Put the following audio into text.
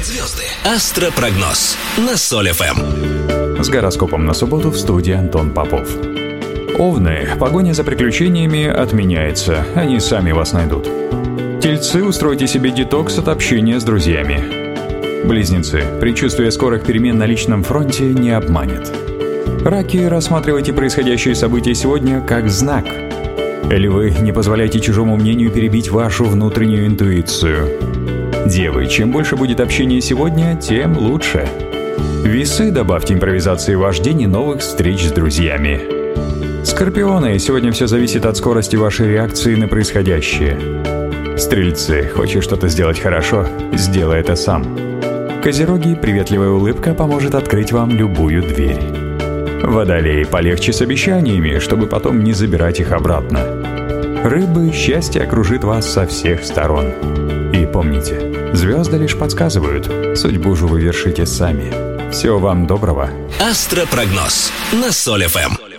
Звезды. Астропрогноз на Соль ФМ. С гороскопом на субботу в студии Антон Попов. Овны, погоня за приключениями отменяется, они сами вас найдут. Тельцы, устройте себе детокс от общения с друзьями. Близнецы, предчувствие скорых перемен на личном фронте не обманет. Раки, рассматривайте происходящие события сегодня как знак. Львы, не позволяйте чужому мнению перебить вашу внутреннюю интуицию. Девы, чем больше будет общения сегодня, тем лучше. Весы, добавьте импровизации в ваш день и новых встреч с друзьями. Скорпионы, сегодня все зависит от скорости вашей реакции на происходящее. Стрельцы, хочешь что-то сделать хорошо, сделай это сам. Козероги, приветливая улыбка поможет открыть вам любую дверь. Водолеи, полегче с обещаниями, чтобы потом не забирать их обратно. Рыбы, счастье окружит вас со всех сторон. И помните, звезды лишь подсказывают, судьбу же вы вершите сами. Всего вам доброго. Астропрогноз на Соль ФМ.